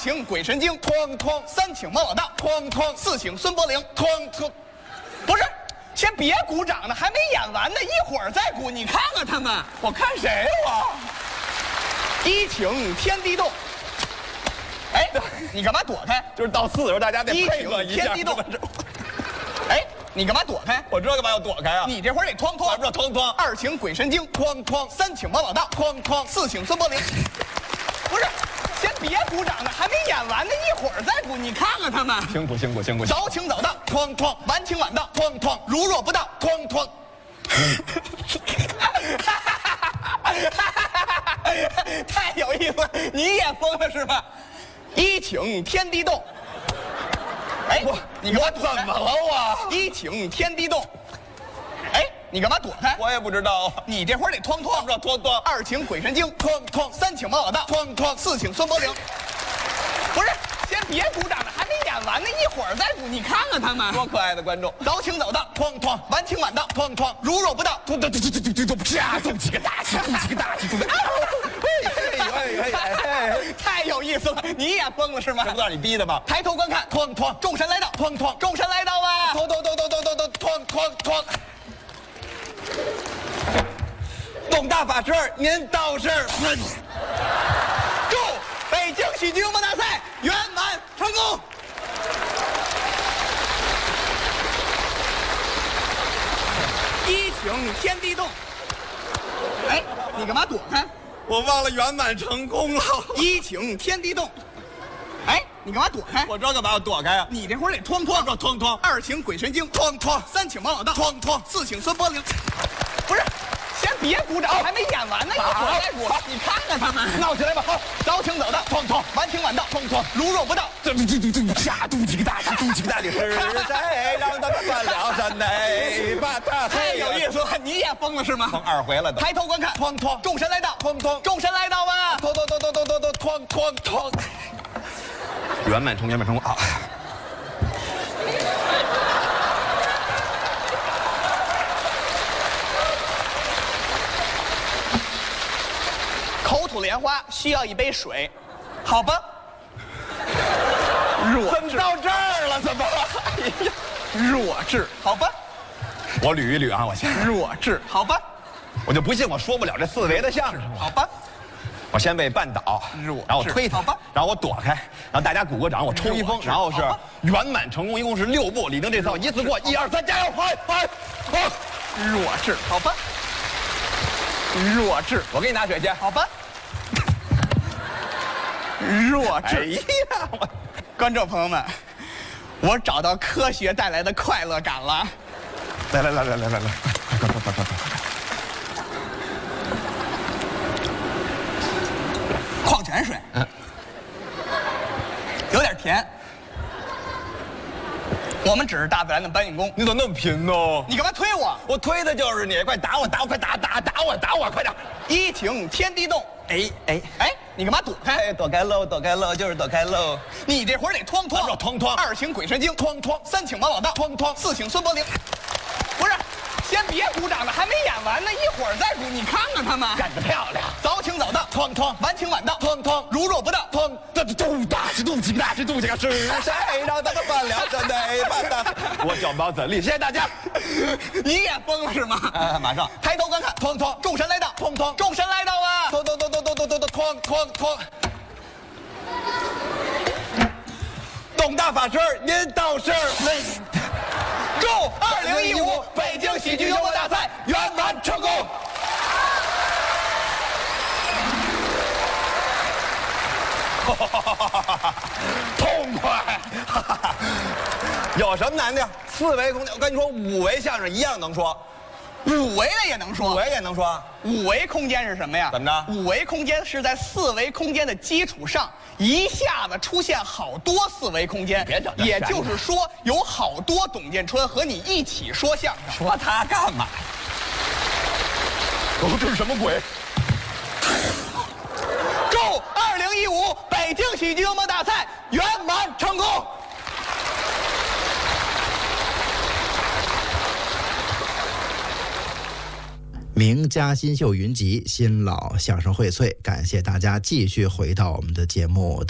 请鬼神经， 哐哐 3请王老大， 哐哐 4请孙柏林， 哐哐。 不是，先别鼓掌呢，还没演完呢，一会儿再鼓。你看看他们， 我看谁我 1请天地动。哎，你干嘛躲开？ 就是到4的时候，大家得配合一下。 天地动。哎，你干嘛躲开？ 我知道干嘛要躲开啊？ 你这会儿得哐哐， 不是哐哐 2请鬼神经， 哐哐 3请王老大， 哐哐 4请孙柏林。不是，先别鼓掌呢，还没演完呢，一会儿再鼓。你看看他们， 辛苦辛苦辛苦。 早请早到， 哐哐晚请晚到， 哐哐如若不到， 哐哐。 太有意思了，你也疯了是吧？1请天地动。哎，你干嘛躲开？ 怎么了我 1请天地动。哎，你干嘛躲开？ 我也不知道。 你这会儿得哐哐， 不知道哐哐。 2请鬼神经， 哐哐 3请王老大， 哐哐 4请孙柏林。不是，先别鼓掌呢，还没演完呢，一会儿再鼓。你看看他们， 多可爱的观众！ 早请早到， 哐哐晚请晚到， 哐哐， 如若不到， 咚咚咚咚咚咚咚，啪，咚几个大气，咚几个大气，咚！ 太有意思了，你也疯了是吗？ 这不让你逼的吗？ 抬头观看， 哐哐， 众神来到， 哐哐， 众神来到啊！ 咚咚咚咚咚咚咚，哐哐哐。董大法师，您倒是祝北京喜剧幽默大赛圆满成功。1请天地动。哎，你干嘛躲开？ 我忘了圆满成功了。 1请天地动。哎，你干嘛躲开？ 我知道干嘛要躲开啊？ 你这会儿得哐哐， 哐哐 2请鬼神经， 哐哐 3请王老大， 哐哐 4请孙柏林。不是，先别鼓掌，还没演完呢，一会儿再鼓。你看看他们， 闹起来吧！好， 早请早到， 哐哐， 晚请晚到， 哐哐， 如若不到， 啪，咚几个大气，咚几个大气，是谁让他们翻了山内？把他太有意思了，你也疯了是吗？ 成2回了都。 抬头观看， 哐哐， 众神来到， 哐哐， 众神来到啊！ 咚咚咚咚咚咚咚，哐哐哐。圆满成功啊！ 口吐莲花，需要一杯水，好吧？ 怎么到这儿了？怎么？哎呀， 弱智，好吧？ 我捋一捋啊，我先。 弱智，好吧？ 我就不信我说不了这4维的相声。 好吧？ 我先被绊倒，然后我推他， 好吧， 然后我躲开，然后大家鼓个掌，我抽一风，然后是圆满成功，一共是6步。李宁这套一次过，1、2、3，加油！好， 弱智，好吧？弱智， 我给你拿水去， 好吧？弱智！ 哎呀， 观众朋友们，我找到科学带来的快乐感了。 来，快！ 矿泉水，有点甜。我们只是大自然的搬运工。 你怎么那么贫呢？ 你干嘛推我？ 我推的就是你，快打我，快打我，快点 ！1请天地动。 哎， 你干嘛躲开？ 躲开喽，就是躲开喽。 你这会儿得哐哐哐 ，2请鬼神经， 哐哐 ，3请王老大， 哐哐 ，4请孙柏林。不是，先别鼓掌呢，还没演完呢，一会儿再鼓。你看看他们， 干得漂亮！ 早请早到， 哐哐， 晚请晚到， 哐哐， 如若不到， 哐，咚大是咚几个大是咚几个是谁让他们翻了山内？把他，我脚毛怎立？谢谢大家。 你也疯了是吗？ 马上抬头观看， 哐哐， 众神来到， 哐哐， 众神来到啊！ 咚，哐。董大法师，您倒是祝2015北京喜剧幽默大赛圆满成功！ 痛快！有什么难的？4维空间，我跟你说，5维相声一样能说 ，5维的也能说 ，5维也能说。 5维空间是什么呀？ 怎么着 ？5维空间是在4维空间的基础上，一下子出现好多4维空间。 别整这也就是说，有好多董建春和你一起说相声。 说他干嘛？哦，这是什么鬼？ 祝2015北京喜剧幽默大赛圆满成功！ 名家新秀云集，新老相声荟萃，感谢大家继续回到我们的节目。